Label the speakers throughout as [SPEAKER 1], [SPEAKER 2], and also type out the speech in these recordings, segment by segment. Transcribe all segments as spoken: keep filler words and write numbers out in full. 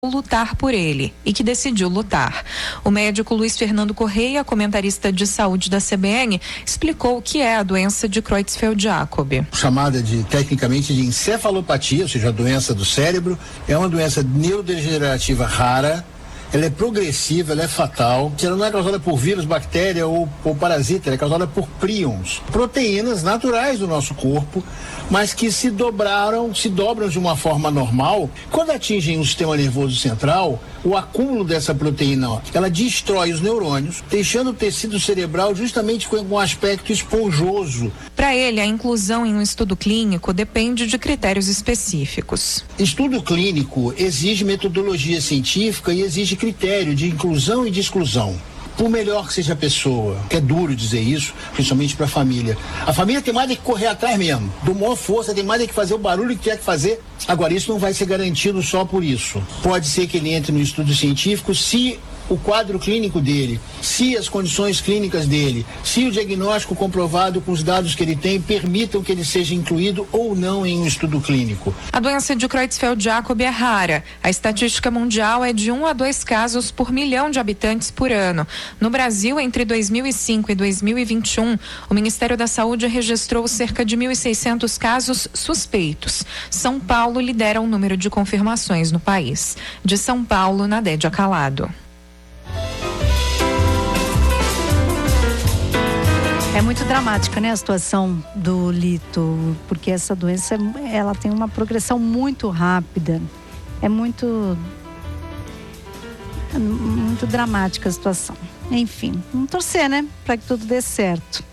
[SPEAKER 1] lutar por ele e que decidiu lutar. O médico Luiz Fernando Correia, comentarista de saúde da C B N, explicou o que é a doença de Creutzfeldt-Jakob.
[SPEAKER 2] Chamada de, tecnicamente, de encefalopatia, ou seja, a doença do cérebro, é uma doença neurodegenerativa rara. Ela é progressiva, ela é fatal. Ela não é causada por vírus, bactéria ou, ou parasita, ela é causada por prions, proteínas naturais do nosso corpo, mas que se dobraram, se dobram de uma forma normal. Quando atingem o sistema nervoso central, o acúmulo dessa proteína, ela destrói os neurônios, deixando o tecido cerebral justamente com um aspecto esponjoso.
[SPEAKER 1] Para ele, a inclusão em um estudo clínico depende de critérios específicos.
[SPEAKER 2] Estudo clínico exige metodologia científica e exige critério de inclusão e de exclusão. Por melhor que seja a pessoa, que é duro dizer isso, principalmente para a família. A família tem mais é que correr atrás mesmo, do maior força, tem mais é que fazer o barulho que tiver que fazer. Agora, isso não vai ser garantido só por isso. Pode ser que ele entre no estudo científico se o quadro clínico dele, se as condições clínicas dele, se o diagnóstico comprovado com os dados que ele tem permitam que ele seja incluído ou não em um estudo clínico.
[SPEAKER 1] A doença de Creutzfeldt-Jakob é rara. A estatística mundial é de um a dois casos por milhão de habitantes por ano. No Brasil, entre dois mil e cinco e dois mil e vinte e um, o Ministério da Saúde registrou cerca de mil e seiscentos casos suspeitos. São Paulo lidera o número de confirmações no país. De São Paulo, Nadédia Calado.
[SPEAKER 3] É muito dramática, né, a situação do Lito, porque essa doença, ela tem uma progressão muito rápida. É muito, muito dramática a situação. Enfim, vamos torcer, né, para que tudo dê certo.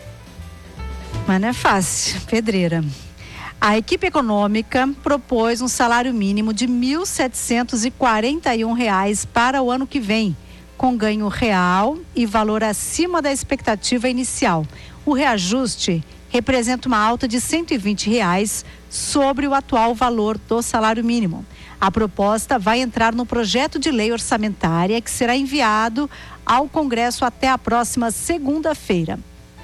[SPEAKER 3] Mas não é fácil, pedreira. A equipe econômica propôs um salário mínimo de mil setecentos e quarenta e um reais para o ano que vem, com ganho real e valor acima da expectativa inicial. O reajuste representa uma alta de cento e vinte reais sobre o atual valor do salário mínimo. A proposta vai entrar no projeto de lei orçamentária que será enviado ao Congresso até a próxima segunda-feira.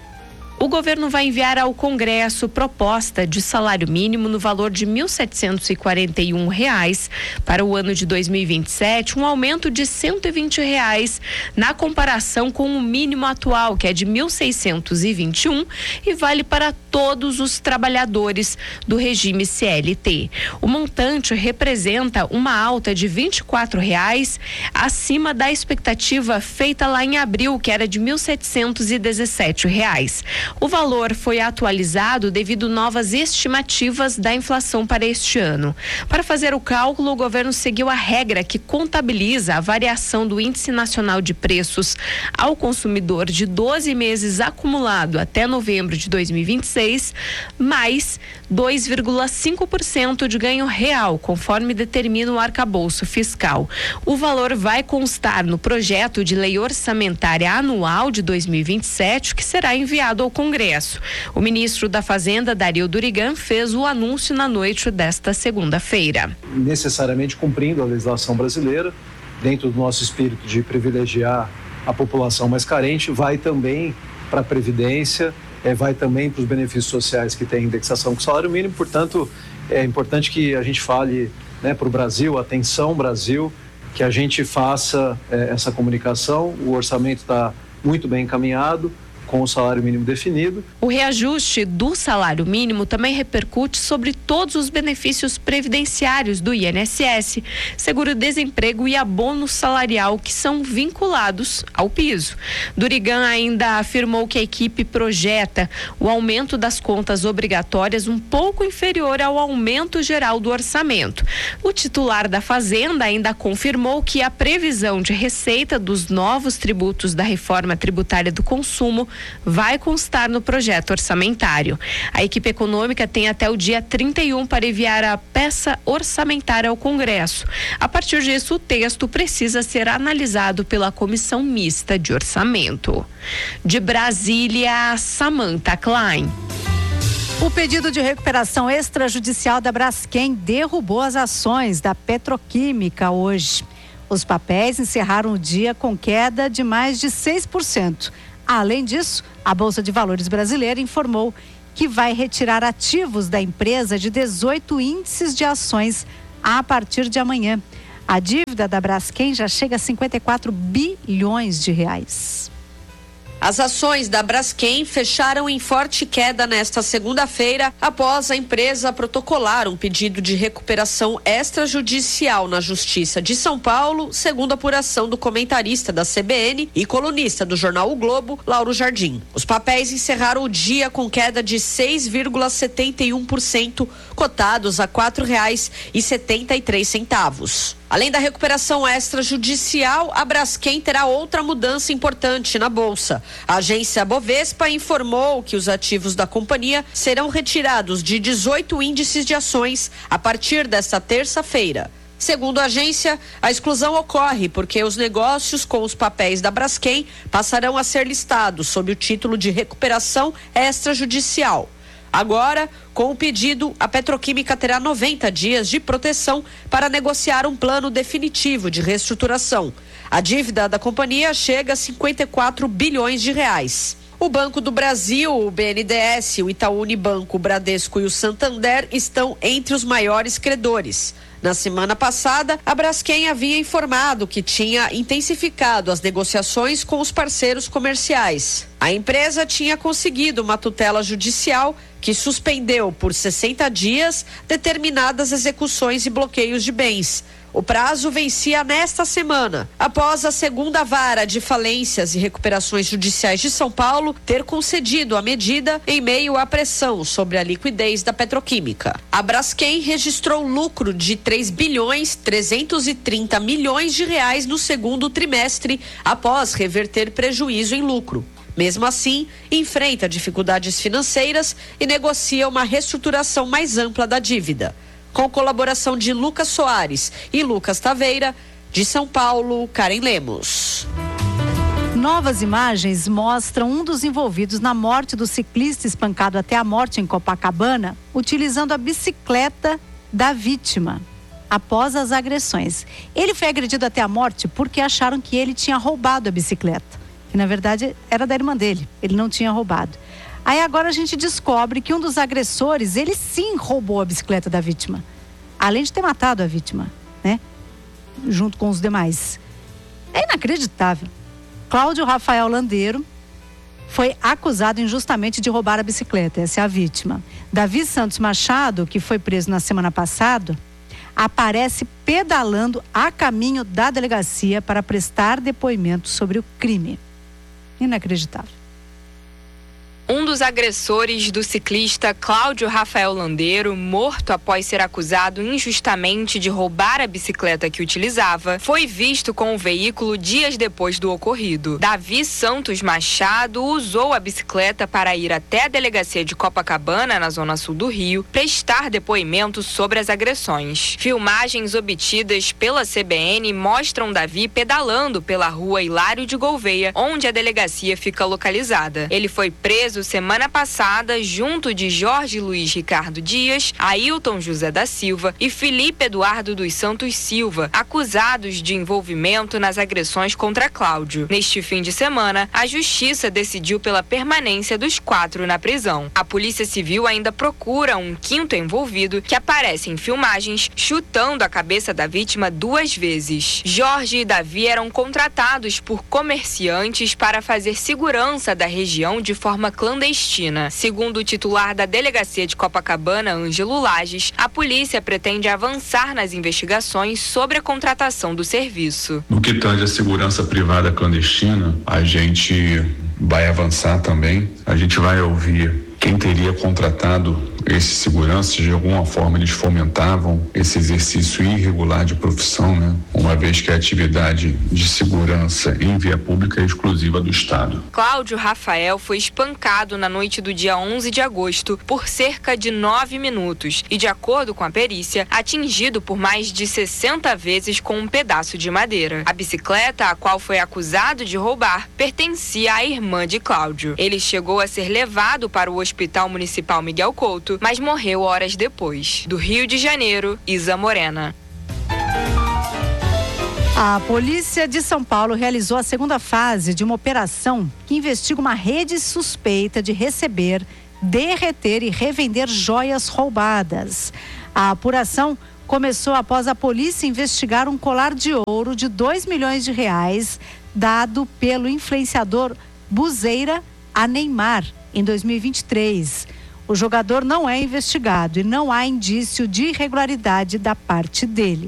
[SPEAKER 4] O governo vai enviar ao Congresso proposta de salário mínimo no valor de mil setecentos e quarenta e um reais para o ano de dois mil e vinte e sete, um aumento de cento e vinte reais na comparação com o mínimo atual, que é de mil seiscentos e vinte e um e vale para todos os trabalhadores do regime C L T. O montante representa uma alta de vinte e quatro reais acima da expectativa feita lá em abril, que era de mil setecentos e dezessete reais. O valor foi atualizado devido a novas estimativas da inflação para este ano. Para fazer o cálculo, o governo seguiu a regra que contabiliza a variação do Índice Nacional de Preços ao consumidor de doze meses acumulado até novembro de dois mil e vinte e seis, mais dois vírgula cinco por cento de ganho real, conforme determina o arcabouço fiscal. O valor vai constar no projeto de lei orçamentária anual de dois mil e vinte e sete, que será enviado ao Congresso. O ministro da Fazenda, Dario Durigan, fez o anúncio na noite desta segunda-feira.
[SPEAKER 5] Necessariamente cumprindo a legislação brasileira, dentro do nosso espírito de privilegiar a população mais carente, vai também para a Previdência, é, vai também para os benefícios sociais que têm indexação com o salário mínimo. Portanto, é importante que a gente fale, né, para o Brasil, atenção Brasil, que a gente faça é, essa comunicação. O orçamento está muito bem encaminhado, com o salário mínimo definido.
[SPEAKER 4] O reajuste do salário mínimo também repercute sobre todos os benefícios previdenciários do I N S S, seguro-desemprego e abono salarial, que são vinculados ao piso. Durigan ainda afirmou que a equipe projeta o aumento das contas obrigatórias um pouco inferior ao aumento geral do orçamento. O titular da Fazenda ainda confirmou que a previsão de receita dos novos tributos da reforma tributária do consumo vai constar no projeto orçamentário. A equipe econômica tem até o dia trinta e um para enviar a peça orçamentária ao Congresso. A partir disso, o texto precisa ser analisado pela Comissão Mista de Orçamento. De Brasília, Samantha Klein.
[SPEAKER 3] O pedido de recuperação extrajudicial da Braskem derrubou as ações da Petroquímica hoje. Os papéis encerraram o dia com queda de mais de seis por cento. Além disso, a Bolsa de Valores brasileira informou que vai retirar ativos da empresa de dezoito índices de ações a partir de amanhã. A dívida da Braskem já chega a cinquenta e quatro bilhões de reais.
[SPEAKER 6] As ações da Braskem fecharam em forte queda nesta segunda-feira após a empresa protocolar um pedido de recuperação extrajudicial na Justiça de São Paulo, segundo a apuração do comentarista da C B N e colunista do jornal O Globo, Lauro Jardim. Os papéis encerraram o dia com queda de seis vírgula setenta e um por cento, cotados a quatro reais e setenta e três centavos. Além da recuperação extrajudicial, a Braskem terá outra mudança importante na Bolsa. A agência Bovespa informou que os ativos da companhia serão retirados de dezoito índices de ações a partir desta terça-feira. Segundo a agência, a exclusão ocorre porque os negócios com os papéis da Braskem passarão a ser listados sob o título de recuperação extrajudicial. Agora, com o pedido, a Petroquímica terá noventa dias de proteção para negociar um plano definitivo de reestruturação. A dívida da companhia chega a cinquenta e quatro bilhões de reais. O Banco do Brasil, o B N D E S, o Itaú Unibanco, o Bradesco e o Santander estão entre os maiores credores. Na semana passada, a Braskem havia informado que tinha intensificado as negociações com os parceiros comerciais. A empresa tinha conseguido uma tutela judicial que suspendeu por sessenta dias determinadas execuções e bloqueios de bens. O prazo vencia nesta semana, após a segunda vara de falências e recuperações judiciais de São Paulo ter concedido a medida em meio à pressão sobre a liquidez da petroquímica. A Braskem registrou lucro de três bilhões trezentos e trinta milhões de reais no segundo trimestre, após reverter prejuízo em lucro. Mesmo assim, enfrenta dificuldades financeiras e negocia uma reestruturação mais ampla da dívida. Com colaboração de Lucas Soares e Lucas Taveira, de São Paulo, Karen Lemos.
[SPEAKER 3] Novas imagens mostram um dos envolvidos na morte do ciclista espancado até a morte em Copacabana, utilizando a bicicleta da vítima após as agressões. Ele foi agredido até a morte porque acharam que ele tinha roubado a bicicleta, que na verdade era da irmã dele, ele não tinha roubado. Aí agora a gente descobre que um dos agressores, ele sim roubou a bicicleta da vítima. Além de ter matado a vítima, né? Junto com os demais. É inacreditável. Cláudio Rafael Landeiro foi acusado injustamente de roubar a bicicleta. Essa é a vítima. Davi Santos Machado, que foi preso na semana passada, aparece pedalando a caminho da delegacia para prestar depoimento sobre o crime. Inacreditável.
[SPEAKER 1] Um dos agressores do ciclista Cláudio Rafael Landeiro, morto após ser acusado injustamente de roubar a bicicleta que utilizava, foi visto com o veículo dias depois do ocorrido. Davi Santos Machado usou a bicicleta para ir até a delegacia de Copacabana, na zona sul do Rio, prestar depoimento sobre as agressões. Filmagens obtidas pela C B N mostram Davi pedalando pela rua Hilário de Gouveia, onde a delegacia fica localizada. Ele foi preso semana passada junto de Jorge Luiz Ricardo Dias, Ailton José da Silva e Felipe Eduardo dos Santos Silva, acusados de envolvimento nas agressões contra Cláudio. Neste fim de semana, a justiça decidiu pela permanência dos quatro na prisão. A Polícia Civil ainda procura um quinto envolvido que aparece em filmagens chutando a cabeça da vítima duas vezes. Jorge e Davi eram contratados por comerciantes para fazer segurança da região de forma clandestina. Segundo o titular da delegacia de Copacabana, Ângelo Lages, a polícia pretende avançar nas investigações sobre a contratação do serviço.
[SPEAKER 7] No que tange a segurança privada clandestina, a gente vai avançar também. A gente vai ouvir quem teria contratado esses seguranças. De alguma forma eles fomentavam esse exercício irregular de profissão, né? Uma vez que a atividade de segurança em via pública é exclusiva do Estado.
[SPEAKER 1] Cláudio Rafael foi espancado na noite do dia onze de agosto por cerca de nove minutos e, de acordo com a perícia, atingido por mais de sessenta vezes com um pedaço de madeira. A bicicleta, a qual foi acusado de roubar, pertencia à irmã de Cláudio. Ele chegou a ser levado para o Hospital Municipal Miguel Couto, mas morreu horas depois. Do Rio de Janeiro, Isa Morena.
[SPEAKER 3] A Polícia de São Paulo realizou a segunda fase de uma operação que investiga uma rede suspeita de receber, derreter e revender joias roubadas. A apuração começou após a polícia investigar um colar de ouro de dois milhões de reais dado pelo influenciador Buzeira a Neymar em dois mil e vinte e três. O jogador não é investigado e não há indício de irregularidade da parte dele.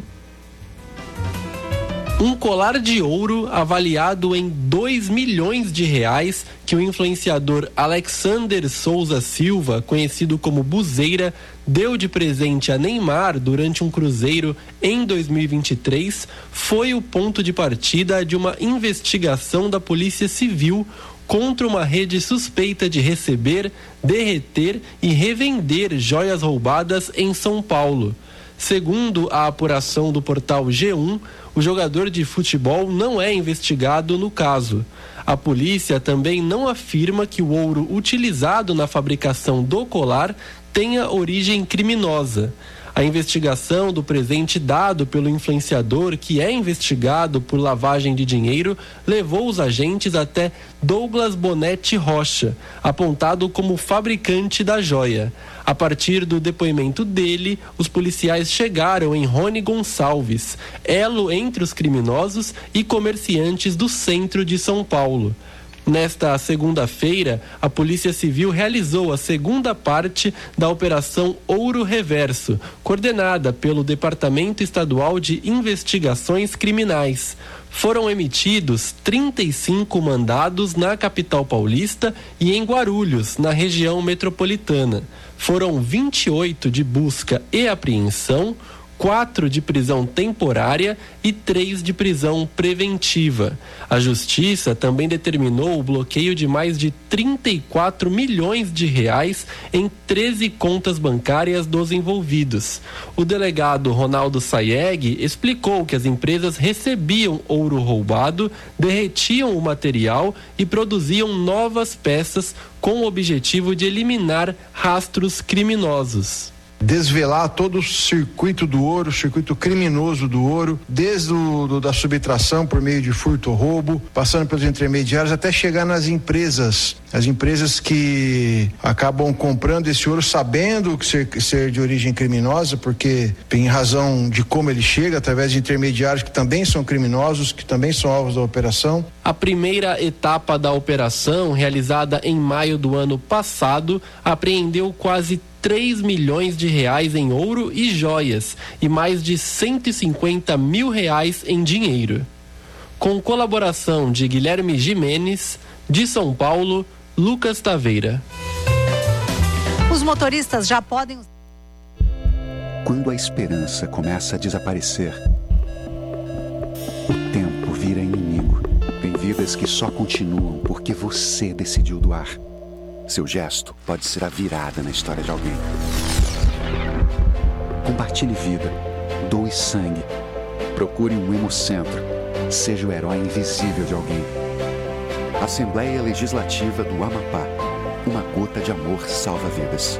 [SPEAKER 8] Um colar de ouro avaliado em dois milhões de reais que o influenciador Alexander Souza Silva, conhecido como Buzeira, deu de presente a Neymar durante um cruzeiro em dois mil e vinte e três, foi o ponto de partida de uma investigação da Polícia Civil contra uma rede suspeita de receber, derreter e revender joias roubadas em São Paulo. Segundo a apuração do portal G um, o jogador de futebol não é investigado no caso. A polícia também não afirma que o ouro utilizado na fabricação do colar tenha origem criminosa. A investigação do presente dado pelo influenciador, que é investigado por lavagem de dinheiro, levou os agentes até Douglas Bonetti Rocha, apontado como fabricante da joia. A partir do depoimento dele, os policiais chegaram em Rony Gonçalves, elo entre os criminosos e comerciantes do centro de São Paulo. Nesta segunda-feira, a Polícia Civil realizou a segunda parte da Operação Ouro Reverso, coordenada pelo Departamento Estadual de Investigações Criminais. Foram emitidos trinta e cinco mandados na capital paulista e em Guarulhos, na região metropolitana. Foram vinte e oito de busca e apreensão, quatro de prisão temporária e três de prisão preventiva. A Justiça também determinou o bloqueio de mais de trinta e quatro milhões de reais em treze contas bancárias dos envolvidos. O delegado Ronaldo Sayeg explicou que as empresas recebiam ouro roubado, derretiam o material e produziam novas peças com o objetivo de eliminar rastros criminosos.
[SPEAKER 9] Desvelar todo o circuito do ouro, o circuito criminoso do ouro, desde o, do, da subtração por meio de furto ou roubo, passando pelos intermediários até chegar nas empresas, as empresas que acabam comprando esse ouro sabendo que ser, ser de origem criminosa, porque em razão de como ele chega, através de intermediários que também são criminosos, que também são alvos da operação.
[SPEAKER 8] A primeira etapa da operação, realizada em maio do ano passado, apreendeu quase três milhões de reais em ouro e joias e mais de cento e cinquenta mil reais em dinheiro. Com colaboração de Guilherme Jimenez, de São Paulo, Lucas Taveira.
[SPEAKER 3] Os motoristas já podem...
[SPEAKER 10] Quando a esperança começa a desaparecer, o tempo vira inimigo. Tem vidas que só continuam porque você decidiu doar. Seu gesto pode ser a virada na história de alguém. Compartilhe vida, doe sangue, procure um hemocentro, seja o herói invisível de alguém. Assembleia Legislativa do Amapá, uma gota de amor salva vidas.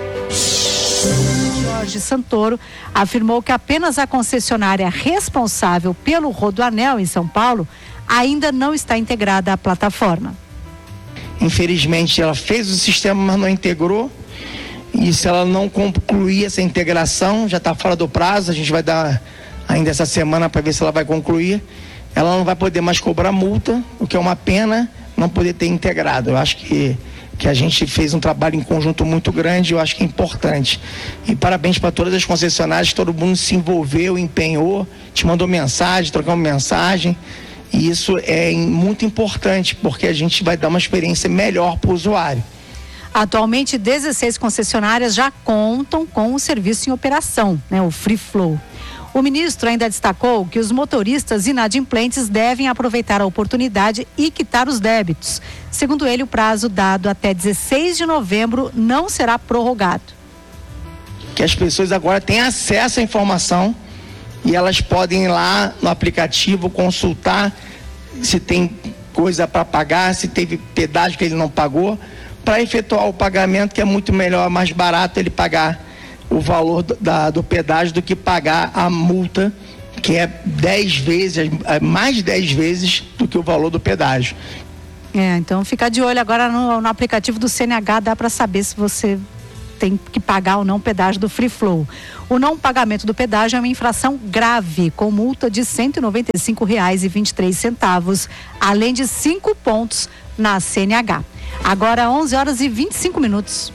[SPEAKER 3] Jorge Santoro afirmou que apenas a concessionária responsável pelo Rodoanel em São Paulo ainda não está integrada à plataforma.
[SPEAKER 11] Infelizmente, ela fez o sistema, mas não integrou. E se ela não concluir essa integração, já está fora do prazo, a gente vai dar ainda essa semana para ver se ela vai concluir. Ela não vai poder mais cobrar multa, o que é uma pena não poder ter integrado. Eu acho que, que a gente fez um trabalho em conjunto muito grande, eu acho que é importante. E parabéns para todas as concessionárias, todo mundo se envolveu, empenhou, te mandou mensagem, trocamos mensagem. E isso é muito importante, porque a gente vai dar uma experiência melhor para o usuário.
[SPEAKER 3] Atualmente, dezesseis concessionárias já contam com o serviço em operação, né, o Free Flow. O ministro ainda destacou que os motoristas inadimplentes devem aproveitar a oportunidade e quitar os débitos. Segundo ele, o prazo dado até dezesseis de novembro não será prorrogado.
[SPEAKER 11] Que as pessoas agora têm acesso à informação e elas podem ir lá no aplicativo consultar se tem coisa para pagar, se teve pedágio que ele não pagou, para efetuar o pagamento, que é muito melhor, mais barato ele pagar o valor do, da, do pedágio do que pagar a multa, que é dez vezes, mais de dez vezes do que o valor do pedágio.
[SPEAKER 3] É, então fica de olho agora no, no aplicativo do C N H, dá para saber se você tem que pagar ou não o pedágio do Free Flow. O não pagamento do pedágio é uma infração grave, com multa de cento e noventa e cinco reais e vinte e três centavos, além de cinco pontos na C N H. Agora onze horas e vinte e cinco minutos.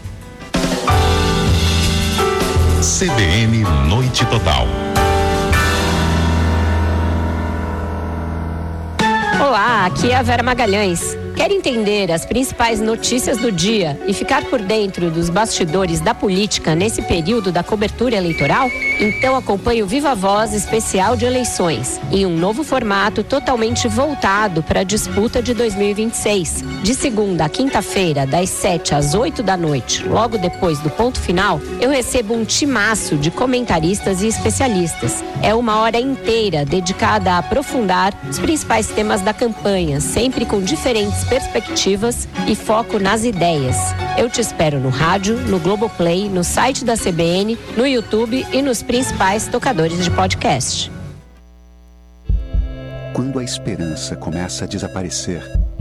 [SPEAKER 12] C B N Noite Total.
[SPEAKER 13] Olá, aqui é a Vera Magalhães. Quer entender as principais notícias do dia e ficar por dentro dos bastidores da política nesse período da cobertura eleitoral? Então acompanhe o Viva Voz especial de eleições, em um novo formato totalmente voltado para a disputa de dois mil e vinte e seis. De segunda a quinta-feira, das sete às oito da noite, logo depois do ponto final, eu recebo um timaço de comentaristas e especialistas. É uma hora inteira dedicada a aprofundar os principais temas da campanha, sempre com diferentes perspectivas e foco nas ideias. Eu te espero no rádio, no Globoplay, no site da C B N, no YouTube e nos principais tocadores de podcast.
[SPEAKER 10] Quando a esperança começa a desaparecer,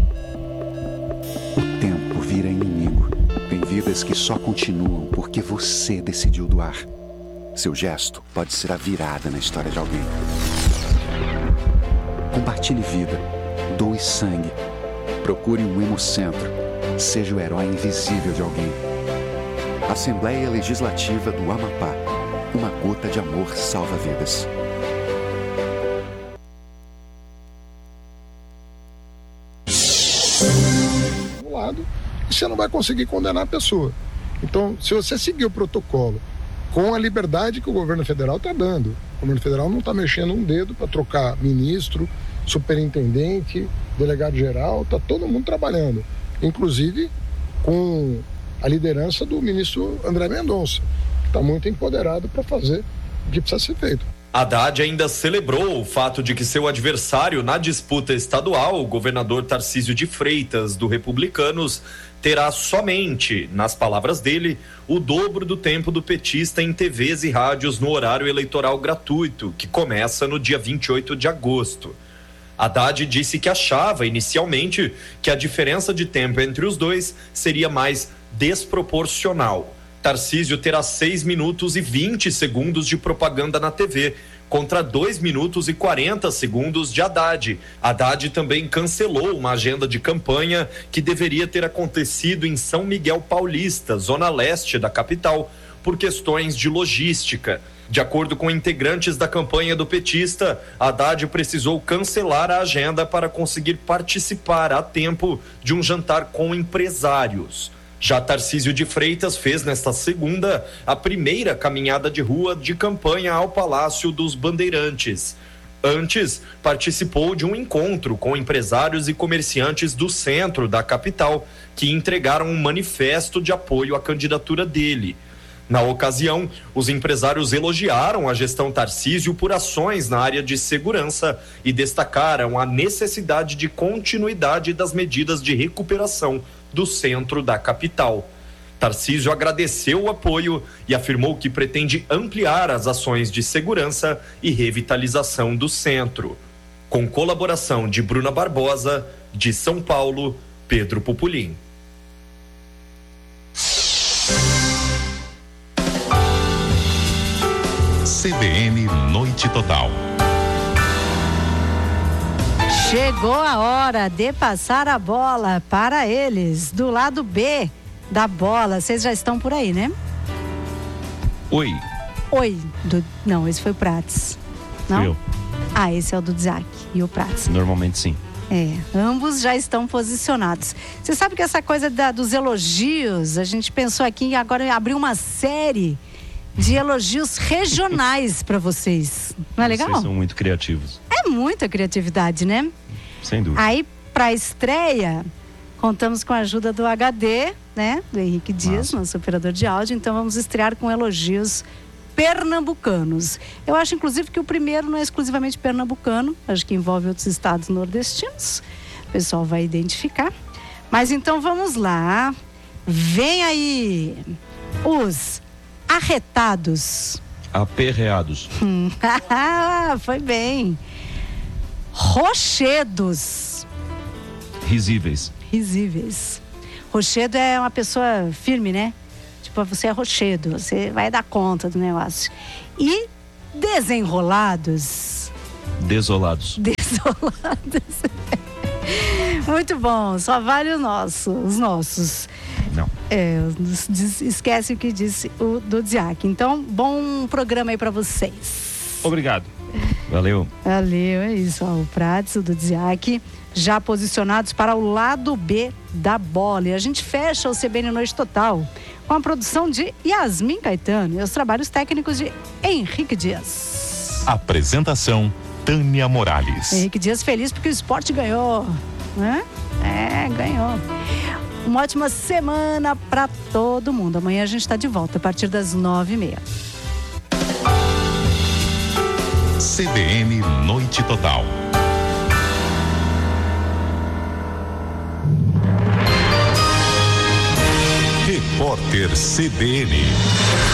[SPEAKER 10] o tempo vira inimigo. Tem vidas que só continuam porque você decidiu doar. Seu gesto pode ser a virada na história de alguém. Compartilhe vida, doe sangue. Procure um hemocentro. Seja o herói invisível de alguém. Assembleia Legislativa do Amapá. Uma gota de amor salva vidas.
[SPEAKER 14] Do lado, e você não vai conseguir condenar a pessoa. Então, se você seguir o protocolo com a liberdade que o governo federal está dando, o governo federal não está mexendo um dedo para trocar ministro, superintendente, delegado-geral, está todo mundo trabalhando, inclusive com a liderança do ministro André Mendonça, que está muito empoderado para fazer o que precisa ser feito.
[SPEAKER 15] Haddad ainda celebrou o fato de que seu adversário na disputa estadual, o governador Tarcísio de Freitas, do Republicanos, terá somente, nas palavras dele, o dobro do tempo do petista em T Vs e rádios no horário eleitoral gratuito, que começa no dia vinte e oito de agosto. Haddad disse que achava, inicialmente, que a diferença de tempo entre os dois seria mais desproporcional. Tarcísio terá seis minutos e vinte segundos de propaganda na T V, contra dois minutos e quarenta segundos de Haddad. Haddad também cancelou uma agenda de campanha que deveria ter acontecido em São Miguel Paulista, zona leste da capital, por questões de logística. De acordo com integrantes da campanha do petista, Haddad precisou cancelar a agenda para conseguir participar a tempo de um jantar com empresários. Já Tarcísio de Freitas fez nesta segunda a primeira caminhada de rua de campanha ao Palácio dos Bandeirantes. Antes, participou de um encontro com empresários e comerciantes do centro da capital, que entregaram um manifesto de apoio à candidatura dele. Na ocasião, os empresários elogiaram a gestão Tarcísio por ações na área de segurança e destacaram a necessidade de continuidade das medidas de recuperação do centro da capital. Tarcísio agradeceu o apoio e afirmou que pretende ampliar as ações de segurança e revitalização do centro. Com colaboração de Bruna Barbosa, de São Paulo, Pedro Pupulim.
[SPEAKER 12] C B N Noite Total.
[SPEAKER 3] Chegou a hora de passar a bola para eles, do lado B da bola. Vocês já estão por aí, né?
[SPEAKER 16] Oi.
[SPEAKER 3] Oi. Do... Não, esse foi o Prats. Não?
[SPEAKER 16] Eu.
[SPEAKER 3] Ah, esse é o do Dzak e o Prats.
[SPEAKER 16] Normalmente sim.
[SPEAKER 3] É, ambos já estão posicionados. Você sabe que essa coisa da, dos elogios, a gente pensou aqui em agora abrir uma série de elogios regionais para vocês. Não é legal?
[SPEAKER 16] Vocês são muito criativos.
[SPEAKER 3] É muita criatividade, né?
[SPEAKER 16] Sem dúvida.
[SPEAKER 3] Aí, para a estreia, contamos com a ajuda do H D, né? Do Henrique Dias, Nossa. nosso operador de áudio. Então, vamos estrear com elogios pernambucanos. Eu acho, inclusive, que o primeiro não é exclusivamente pernambucano. Acho que envolve outros estados nordestinos. O pessoal vai identificar. Mas, então, vamos lá. Vem aí os arretados.
[SPEAKER 16] Aperreados.
[SPEAKER 3] Foi bem. Rochedos.
[SPEAKER 16] Risíveis.
[SPEAKER 3] Risíveis. Rochedo é uma pessoa firme, né? Tipo você é rochedo, você vai dar conta do negócio. E desenrolados.
[SPEAKER 16] Desolados.
[SPEAKER 3] Desolados. Muito bom, só vale o nosso, os nossos.
[SPEAKER 16] Não.
[SPEAKER 3] É, esquece o que disse o Dudziak. Então, bom programa aí pra vocês.
[SPEAKER 16] Obrigado. Valeu.
[SPEAKER 3] Valeu, é isso. Ó, o Prats, o Dudziak, já posicionados para o lado B da bola. E a gente fecha o C B N Noite Total com a produção de Yasmin Caetano e os trabalhos técnicos de Henrique Dias.
[SPEAKER 12] Apresentação: Tânia Morales.
[SPEAKER 3] Henrique Dias feliz porque o esporte ganhou, né? É, ganhou. Uma ótima semana para todo mundo. Amanhã a gente está de volta a partir das nove e meia.
[SPEAKER 12] C B N Noite Total. Repórter C B N.